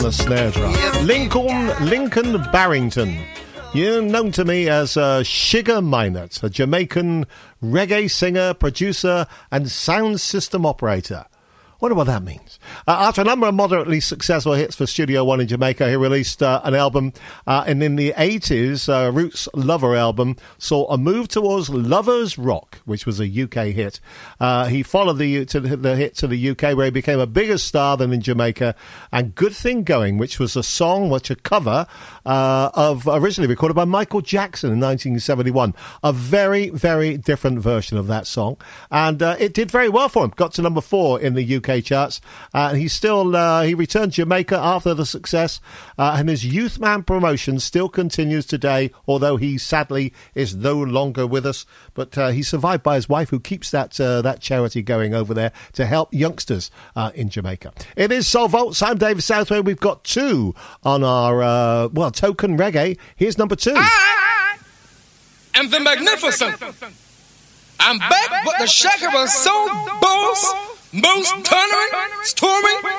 The snare drum. Lincoln Barrington. You're known to me as Shigga Minot, a Jamaican reggae singer, producer, and sound system operator. Wonder what that means. After a number of moderately successful hits for Studio One in Jamaica, he released an album, and in the 80s, Roots Lover album saw a move towards Lovers Rock, which was a UK hit. He followed the hit to the UK, where he became a bigger star than in Jamaica, and Good Thing Going, which was a cover of originally recorded by Michael Jackson in 1971. A very, very different version of that song, and it did very well for him. Got to number 4 in the UK charts. He returned to Jamaica after the success, and his Youth Man promotion still continues today, although he sadly is no longer with us. But he's survived by his wife, who keeps that charity going over there to help youngsters in Jamaica. It is Soul Vaults. I'm David Southway. We've got 2 on our token reggae. Here's number 2. I am the Magnificent. I'm back with the Shaker of Soul Boss. Most thundering, storming,